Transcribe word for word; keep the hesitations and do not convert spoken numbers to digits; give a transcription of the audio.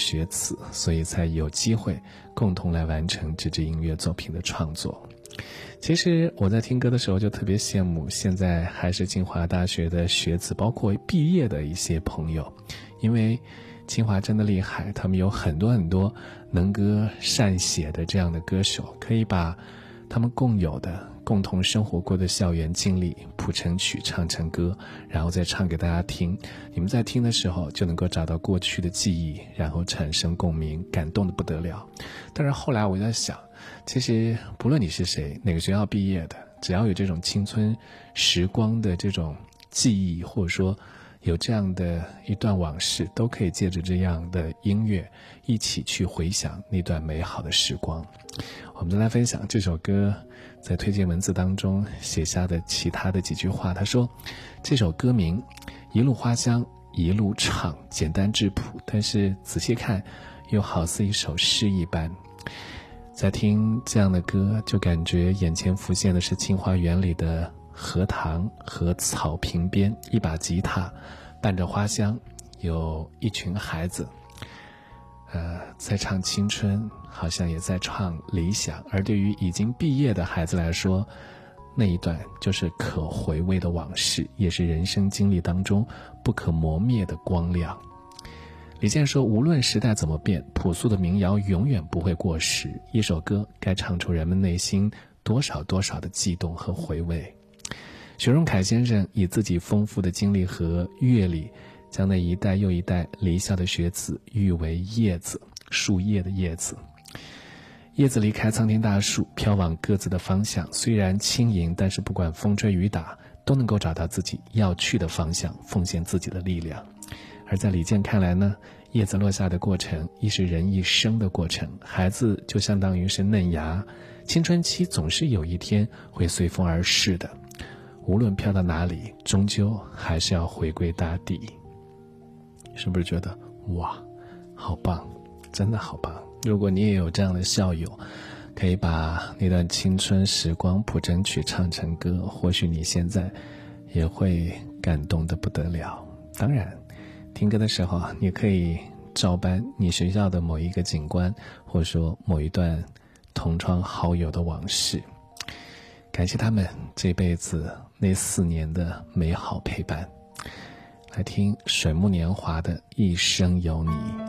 学子，所以才有机会共同来完成这支音乐作品的创作。其实我在听歌的时候就特别羡慕现在还是清华大学的学子，包括毕业的一些朋友，因为清华真的厉害，他们有很多很多能歌善写的这样的歌手，可以把他们共有的共同生活过的校园经历谱成曲，唱成歌，然后再唱给大家听。你们在听的时候就能够找到过去的记忆，然后产生共鸣，感动得不得了。但是后来我在想，其实不论你是谁，哪个学校毕业的，只要有这种青春时光的这种记忆，或者说有这样的一段往事，都可以借着这样的音乐一起去回想那段美好的时光。我们再来分享这首歌在推荐文字当中写下的其他的几句话。他说，这首歌名一路花香一路唱，简单质朴，但是仔细看又好似一首诗一般。在听这样的歌，就感觉眼前浮现的是清华园里的荷塘和草坪边，一把吉他伴着花香，有一群孩子呃，在唱青春，好像也在唱理想。而对于已经毕业的孩子来说，那一段就是可回味的往事，也是人生经历当中不可磨灭的光亮。李健说，无论时代怎么变，朴素的民谣永远不会过时，一首歌该唱出人们内心多少多少的悸动和回味。许荣凯先生以自己丰富的经历和阅历，将那一代又一代离校的学子誉为叶子，树叶的叶子。叶子离开苍天大树，飘往各自的方向，虽然轻盈，但是不管风吹雨打，都能够找到自己要去的方向，奉献自己的力量。而在李健看来呢，叶子落下的过程亦是人一生的过程，孩子就相当于是嫩芽，青春期总是有一天会随风而逝的，无论飘到哪里，终究还是要回归大地。是不是觉得哇好棒，真的好棒。如果你也有这样的校友，可以把那段青春时光谱成曲，唱成歌，或许你现在也会感动得不得了。当然听歌的时候，你可以照搬你学校的某一个景观，或者说某一段同窗好友的往事，感谢他们这辈子那四年的美好陪伴。来听水木年华的一生有你。